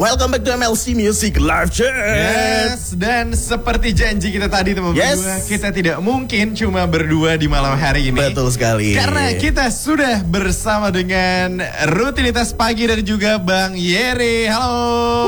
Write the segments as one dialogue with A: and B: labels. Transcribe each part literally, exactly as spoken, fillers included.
A: Welcome back to M L C Music Live Chat.
B: Yes, dan seperti janji kita tadi teman-teman,
A: Yes.
B: berdua, kita tidak mungkin cuma berdua di malam hari ini.
A: Betul sekali.
B: Karena kita sudah bersama dengan rutinitas pagi dan juga Bang Yeri. Halo.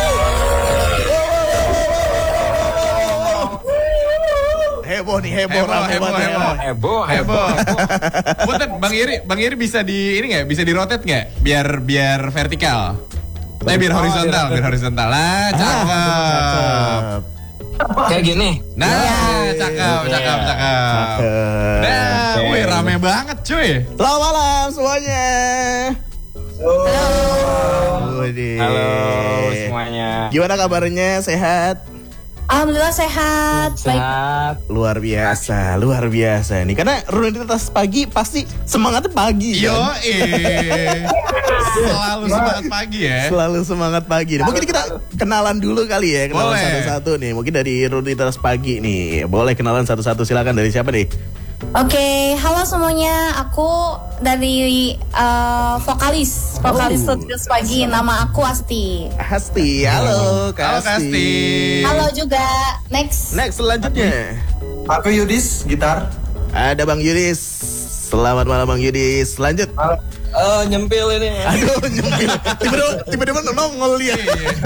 A: Heboh nih, heboh,
B: Heboh,
A: rame
B: heboh,
A: banget,
B: heboh.
C: Heboh,
B: Heboh. Punten, Bang Yeri, Bang Yeri bisa di ini nggak? Bisa di rotate nggak? Biar biar vertikal. Eh biar horizontal, biar horizontal lah. Cakep.
C: Kayak gini.
B: Nah, cakep, cakep, cakep. Nah, wih rame banget cuy.
A: Selamat malam semuanya.
C: Halo.
A: Waduh.
C: Halo semuanya.
A: Gimana kabarnya? Sehat?
D: Alhamdulillah sehat. Baik.
C: Sehat.
A: Luar biasa, luar biasa nih. Karena rutinitas pagi pasti semangatnya pagi.
B: Yo,
A: Kan?
B: eh. Selalu semangat pagi ya.
A: Selalu semangat pagi. Mungkin kita kenalan dulu kali ya, kenalan
B: Boleh.
A: satu-satu nih. Mungkin dari rutinitas pagi nih. Boleh kenalan satu-satu, silakan dari siapa nih?
D: Oke, halo semuanya. Aku dari uh, vokalis, vokalis
A: Oh.
D: Rutinitas Pagi. Nama aku Asti.
A: Asti, halo Kak
B: Halo, Kak Asti.
D: Halo juga. Next.
A: Next selanjutnya
E: Aku Yudis, gitar.
A: ada Bang Yudis. Selamat malam Bang Yudis. Lanjut.
C: Oh, nyempil ini.
A: Aduh nyempil. Tiba-tiba tiba-tiba nongol dia.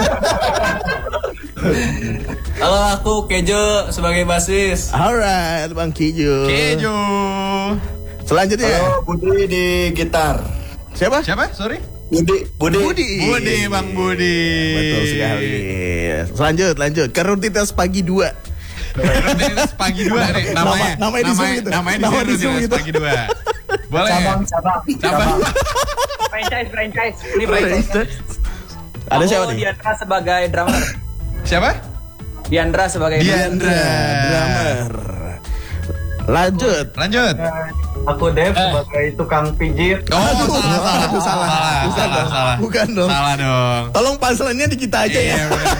C: Halo, aku Kejo sebagai basis.
A: Alright Bang Kijo.
B: Kejo.
A: Selanjutnya
E: Halo, Budi di gitar.
A: siapa?
B: Siapa? Sorry.
E: Budi, Budi.
A: Budi.
B: Budi, Bang Budi.
A: Betul sekali. Lanjut, lanjut ke rutinitas pagi dua.
B: Rutinitas pagi dua nih namanya.
A: Nama- namanya di Zoom gitu.
B: Namanya di
A: Nama
B: Zoom,
A: di Zoom
B: rutinitas
A: gitu.
B: pagi dua. Boleh.
E: Cabang, cabang,
B: Cabang.
F: franchise franchise ini franchise.
A: Ada siapa nih?
F: Diandra sebagai drummer.
B: Siapa?
F: Diandra sebagai
B: Diandra.
A: Drummer. Lanjut.
B: Lanjut.
E: Aku Dev sebagai tukang pijit.
B: Oh,
A: Aduh,
B: salah, salah,
A: aduh, salah.
B: salah,
A: Bukan
B: salah,
A: dong.
B: salah.
A: Bukan dong.
B: Salah dong.
A: Tolong punchline-nya di kita aja
B: Iya,
A: ya.
B: bener.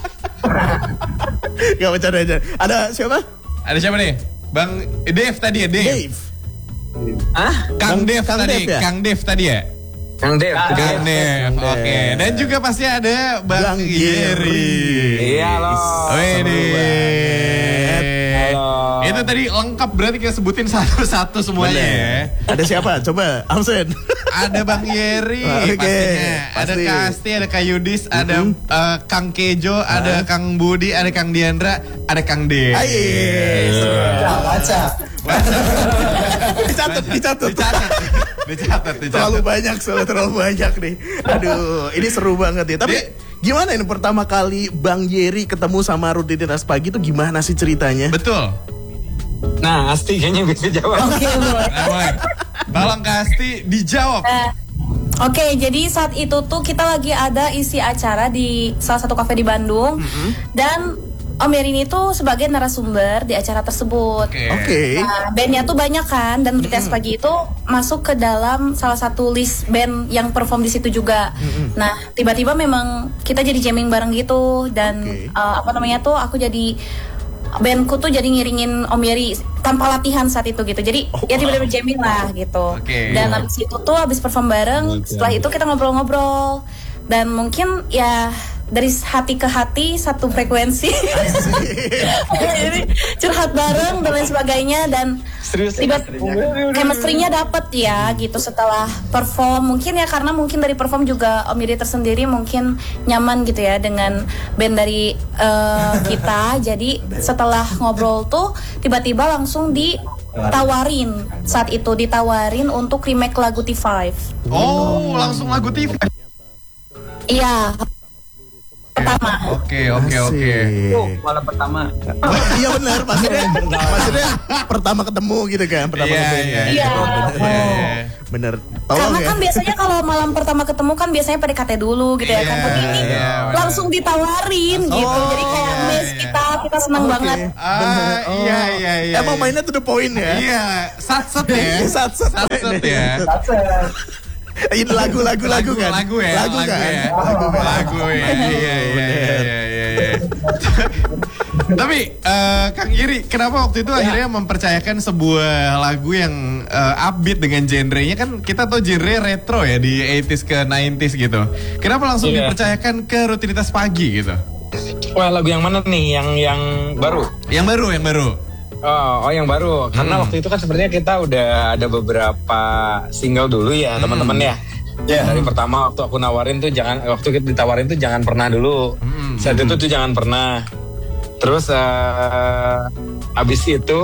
A: Gak bercanda aja. Ada siapa?
B: Ada siapa nih? Bang Dev tadi ya, Dev.
A: Dave.
C: Hah?
B: Kang
A: Kang-
B: Dev
A: Kang
B: tadi,
A: Dev ya?
B: Kang Dev tadi ya?
C: Kang Dev.
B: Kang Dev,
A: Dev.
B: oke. Dan juga pasti ada Bang,
A: Bang
B: Yeri.
C: Iya, halo.
B: Wede.
C: Halo.
B: Itu tadi lengkap berarti kita sebutin satu-satu semuanya ya.
A: Bener. Ada siapa? Coba absen.
B: Ada Bang Yeri
A: Oke,
B: pastinya. Ada
A: pasti.
B: Kak Asti, ada Kak Yudis, ada
A: Mhm.
B: eh, Kang Kejo, ada Kang Budi, ada Kang Diandra, ada Kang De.
A: Ayo.
E: Baca.
A: Dicatat, dicatat.
B: Dicatat. Dicatat, dicatat.
A: Terlalu banyak, soalnya terlalu banyak nih. Aduh, ini seru banget ya. Tapi gimana ini pertama kali Bang Yeri ketemu sama rutinitas pagi itu gimana sih ceritanya?
B: Betul.
C: Nah, Asti kayaknya bisa jawab.
D: Oke, boleh.
B: Nah, boleh. Tolong Kak Asti dijawab.
D: Eh, Oke, jadi saat itu tuh kita lagi ada isi acara di salah satu kafe di Bandung. Dan Om Yeri ini tuh sebagai narasumber di acara tersebut.
B: Oke.
A: Oke.
D: Nah, bandnya tuh banyak kan, dan Rutinitas Pagi itu masuk ke dalam salah satu list band yang perform di situ juga. Nah, tiba-tiba memang kita jadi jamming bareng gitu, dan
A: Oke.
D: uh, apa namanya tuh aku jadi bandku tuh jadi ngiringin Om Yeri tanpa latihan saat itu gitu. Jadi
A: Oh,
D: ya tiba-tiba jamming lah gitu.
B: Oke.
D: Dan habis itu tuh habis perform bareng, setelah itu kita ngobrol-ngobrol, dan mungkin ya dari hati ke hati satu frekuensi. Jadi curhat bareng dan lain sebagainya, dan
C: Serius.
D: tiba chemistry-nya dapet ya gitu setelah perform. Mungkin ya karena mungkin dari perform juga Om Yeri tersendiri mungkin nyaman gitu ya dengan band dari eh, kita. Jadi setelah ngobrol tuh tiba-tiba langsung ditawarin, saat itu ditawarin untuk remake lagu T lima.
B: Oh, langsung lagu T V.
D: Iya, pertama.
B: Oke, oke, oke.
F: Oh, malam pertama.
A: Oh, iya benar, maksudnya maksudnya pertama ketemu gitu kan, pertama
B: Iya,
A: ketemu.
B: iya,
D: iya.
A: Bener. Bener. Tolong
D: Karena
A: ya.
D: kan biasanya kalau malam pertama ketemu kan biasanya P D K T dulu gitu ya kan.
B: Iya,
D: Tapi ini
B: iya, benar.
D: langsung ditawarin gitu. Jadi kayak
B: iya,
D: miss
B: iya.
D: kita, kita senang
A: Oke.
D: banget.
B: Ah, iya, iya, iya.
A: Emang
B: iya.
A: mainnya to the point ya.
B: Iya, sat-set ya.
A: Sat-set.
B: Sat-set ya.
E: Baca.
A: Ini lagu lagu lagu kan?
B: Lagu ya,
A: Lagu
B: lagu
A: kan?
B: ya.
A: Lagu kan?
B: Lagu ya. Iya, iya, iya, iya, iya. Tapi eh, Kang Iri, kenapa waktu itu akhirnya mempercayakan sebuah lagu yang eh, upbeat dengan genrenya, kan kita tahu genre retro ya di delapan puluh ke sembilan puluh gitu. Kenapa langsung
G: Iya.
B: dipercayakan ke rutinitas pagi gitu?
G: Wah, lagu yang mana nih? Yang yang baru?
B: Yang baru, yang baru.
G: Oh, oh yang baru. Karena
B: Hmm.
G: waktu itu kan sebenarnya kita udah ada beberapa single dulu ya, teman-teman ya.
E: Ya.
G: Dari pertama waktu aku nawarin tuh jangan, waktu kita ditawarin tuh jangan pernah dulu.
B: Hmm.
G: Saat itu tuh jangan pernah. Terus eh abis itu,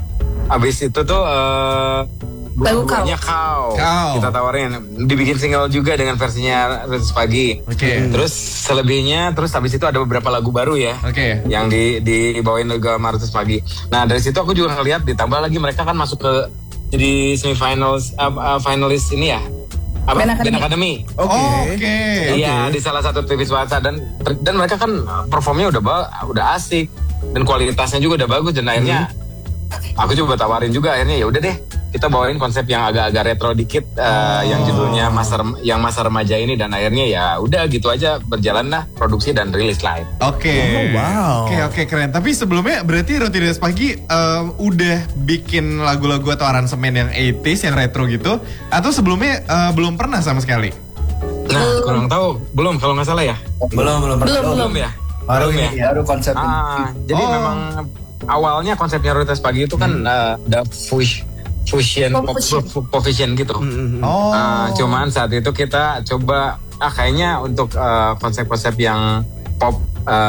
G: abis itu tuh eh
D: Lagu Kau.
G: dua-duanya kau.
B: Kau.
G: Kita tawarin, dibikin single juga dengan versinya Rutinitas Pagi.
B: Oke.
G: Terus selebihnya, terus habis itu ada beberapa lagu baru ya.
B: Oke.
G: Yang di dibawain juga sama Rutinitas Pagi. Nah dari situ aku juga ngeliat, ditambah lagi mereka kan masuk ke jadi semifinals, uh, uh, finalis ini ya. Apa?
D: Band Academy.
G: Band Academy.
A: Oke.
B: Oke.
G: Iya di salah satu T V swasta dan dan mereka kan performnya udah ba- udah asik dan kualitasnya juga udah bagus dan akhirnya aku coba tawarin juga akhirnya ya udah deh kita bawain konsep yang agak-agak retro dikit uh, yang judulnya masa Rem- yang masa remaja ini dan akhirnya ya udah gitu aja berjalan lah produksi dan rilis live.
B: Oke.
A: Oh, wow.
B: Oke, oke, keren. Tapi sebelumnya berarti Rutinitas Pagi em, udah bikin lagu-lagu atau aransemen yang delapan puluh yang retro gitu, atau sebelumnya eh, belum pernah sama sekali?
G: Nah kurang tahu belum kalau nggak salah ya
E: Belum, belum.
D: Belum, belum.
G: belum ya
E: Baru
G: belum
E: ini ya, baru konsep ini.
G: Ah, jadi
B: Oh.
G: memang awalnya konsepnya Rutinitas Pagi itu kan uh, ada fush, fusion,
D: Pop
G: pop,
D: fusion.
G: pop, pop fusion gitu.
B: Oh.
G: Ah, cuman saat itu kita coba, ah kayaknya untuk uh, konsep-konsep yang pop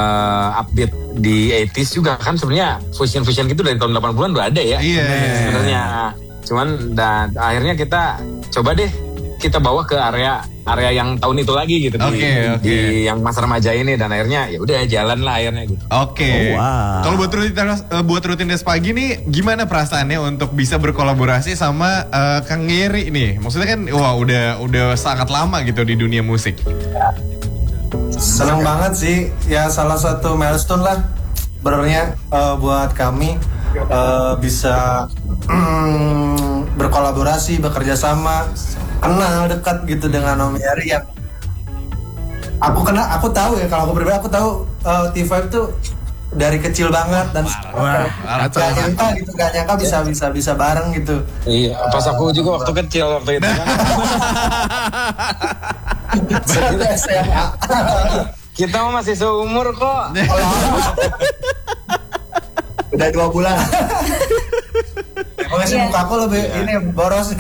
G: uh, upbeat di delapan puluh juga kan sebenarnya fusion-fusion gitu dari tahun delapan puluhan udah ada ya.
B: Iya, iya,
G: Sebenarnya. Cuman dan akhirnya kita coba deh kita bawa ke area area yang tahun itu lagi gitu di,
B: Oke, oke.
G: di yang masa remaja ini dan akhirnya ya udah jalan lah akhirnya gitu.
B: Oke.
A: Oh, wow.
B: Kalau buat rutinitas eh, buat rutinitas pagi nih, gimana perasaannya untuk bisa berkolaborasi sama eh, Kang Iri nih? Maksudnya kan, wah udah udah sangat lama gitu di dunia musik.
H: Senang banget sih, ya salah satu milestone lah sebenarnya eh, buat kami eh, bisa mm, berkolaborasi, bekerja sama, kenal dekat gitu dengan Om Yari yang aku kenal, aku tahu ya kalau aku pribadi aku tahu eh, T lima tuh dari kecil banget dan
A: Wah,
H: gak nyangka gitu, gak nyangka bisa bisa bisa bareng gitu.
G: Iya, pas aku juga waktu kecil waktu itu kan.
H: Sebelum S M A.
G: Kita mah masih seumur kok.
H: Udah dua bulan. Emang sih
D: Iya.
H: muka aku lebih ini boros.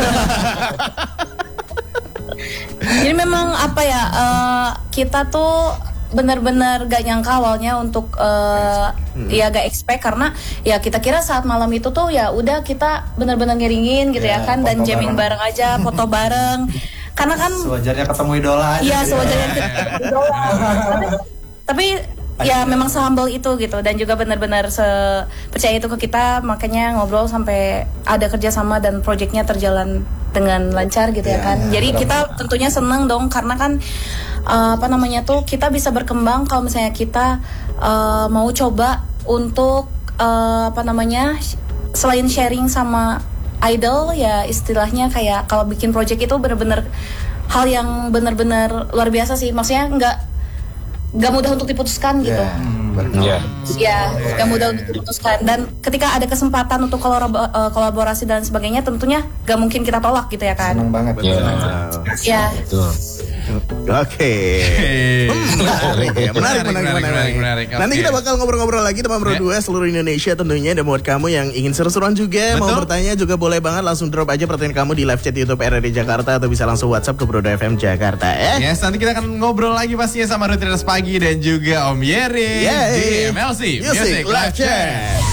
D: Jadi memang apa ya, eh, kita tuh benar-benar gak nyangka awalnya untuk eh, ya gak expect karena ya kita kira saat malam itu tuh ya udah kita benar-benar ngiringin gitu ya,
H: Ya,
D: kan dan
H: foto
D: jamming
H: bareng.
D: bareng aja, foto bareng. Karena kan
H: Sewajarnya ketemu idola aja.
D: iya sewajarnya kita idola. Tapi, tapi ya memang se-humble itu gitu dan juga benar-benar se- percaya itu ke kita, makanya ngobrol sampai ada kerjasama dan proyeknya terjalan dengan lancar gitu ya,
H: Ya,
D: kan. Jadi kita tentunya seneng dong karena kan uh, apa namanya tuh kita bisa berkembang kalau misalnya kita uh, mau coba untuk uh, apa namanya selain sharing sama idol ya istilahnya kayak kalau bikin project itu bener-bener hal yang bener-bener luar biasa sih, maksudnya nggak nggak mudah untuk diputuskan gitu.
G: Iya.
D: Ya, gak mudah untuk diputuskan dan ketika ada kesempatan untuk kolorabo- eh, kolaborasi dan sebagainya tentunya gak mungkin kita tolak gitu ya kan.
H: Seneng banget.
G: Iya.
D: Ya,
A: Oke. Hmm, menarik ya, menarik, menarik, menarik, menarik.
B: menarik.
A: Nanti
B: Oke.
A: kita bakal ngobrol-ngobrol lagi teman Bro
B: Ya.
A: dua seluruh Indonesia tentunya. Dan buat kamu yang ingin seru-seruan juga, mau
B: Betul.
A: bertanya juga boleh banget langsung drop aja pertanyaan kamu di live chat YouTube R R D Jakarta atau bisa langsung WhatsApp ke Bro dua F M Jakarta ya.
B: Yes, nanti kita akan ngobrol lagi pastinya sama Rutinitas Pagi dan juga Om Yeri
A: Yeay.
B: di M L C
A: Music Live Chat.